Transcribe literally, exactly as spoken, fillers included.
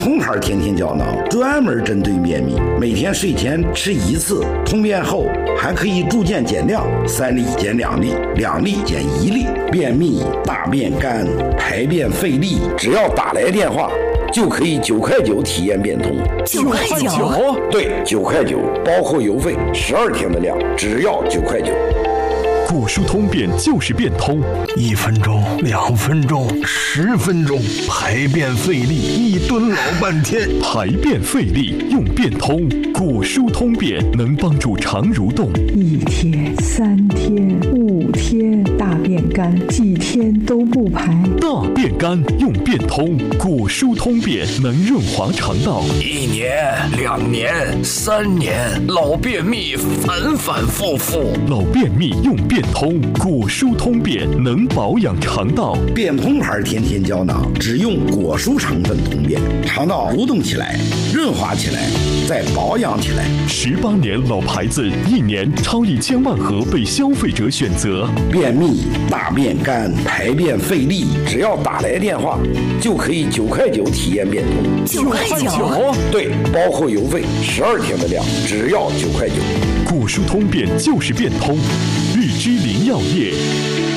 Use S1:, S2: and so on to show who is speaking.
S1: 通牌天天胶囊专门针对便秘，每天睡前吃一次，通便后还可以逐渐减量，三粒减两粒，两粒减一粒。便秘、大便干、排便费力，只要打来电话就可以九块九体验变通。
S2: 九块九？
S1: 对，九块九，包括邮费，十二天的量，只要九块九。
S3: 果蔬通便就是变通，
S4: 一分钟、两分钟、十分钟，排便费力，一蹲老半天。
S3: 排便费力用变通，果蔬通便能帮助肠蠕动。
S5: 一天、三天、五天，大便干，几天都不排。
S3: 大便干用变通，果蔬通便能润滑肠道。
S6: 一年、两年、三年，老便秘反反复复。
S3: 老便秘用变通，果蔬通便能保养肠道。
S1: 变通牌天天胶囊只用果蔬成分通便，肠道蠕动起来，润滑起来，再保养起来。
S3: 十八年老牌子，一年超一千万盒被消费者选择。
S1: 便秘、大便干、排便费力，只要打来电话就可以九块九体验变通。
S2: 九块九？
S1: 对，包括邮费，十二天的量，只要九块九。
S3: 果蔬通便就是变通，日之林药业。